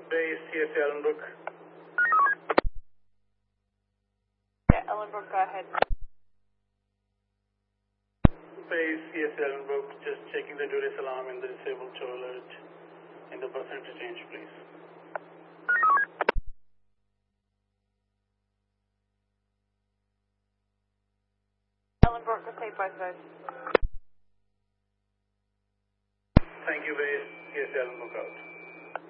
Base, CSA Ellenbrook. Yeah, Ellenbrook, go ahead. Base, CSA Ellenbrook, just checking the duress alarm in the disabled tow alert in the bus interchange, please. Ellenbrook, go save both those. Thank you, Base, CSA Ellenbrook out.